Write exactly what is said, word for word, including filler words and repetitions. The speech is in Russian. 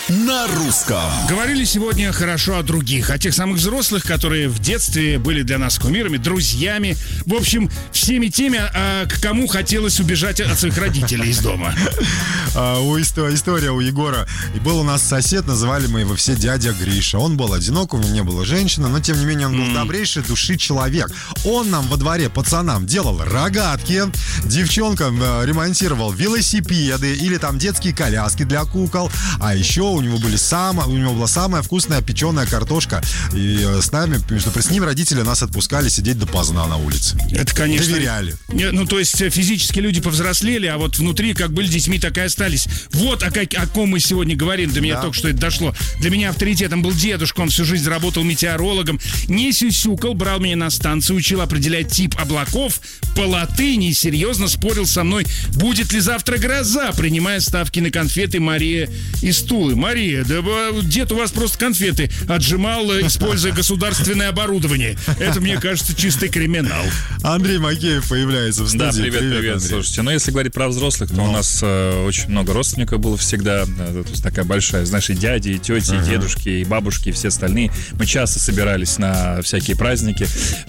на русском. Говорили сегодня хорошо о других, о тех самых взрослых, которые в детстве были для нас кумирами, друзьями. В общем, всеми теми, а к кому хотелось убежать от своих родителей из дома. А, у история, история у Егора. И был у нас сосед, называли мы его все дядя Гриша. Он был одинок, у него не было женщины, но тем не менее он был mm. добрейшей души человек. Он нам во дворе пацанам делал рогатки, девчонкам э, ремонтировал велосипеды или там детские коляски для кукол. А еще у него были самая, у него была самая вкусная печеная картошка. И э, с нами, что с ним родители нас отпускали сидеть допоздна на улице. Это, конечно. Доверяли. Ну, то есть физически люди повзрослели, а вот внутри как были детьми, так и остались. Вот о, как, о ком мы сегодня говорим. До меня да. только что это дошло. Для меня авторитетом был дедушка. Он всю жизнь работал метеорологом. Не сюсюкал, брал меня на станцию, учил определять тип облаков по латыни и серьезно спорил со мной, будет ли завтра гроза, принимая ставки на конфеты Мария из Тулы. Мария, да дед у вас просто конфеты отжимал, используя государственное оборудование. Это, мне кажется, чистый криминал. Андрей Макеев появляется в студии. Да, привет, привет. привет. Слушайте, ну если говорить про взрослых, то Но. у нас э, очень много родственников было всегда. То есть такая большая, знаешь, и дяди, и тети, uh-huh. и дедушки, и бабушки, и все остальные. Мы часто собирались на всякие праздники.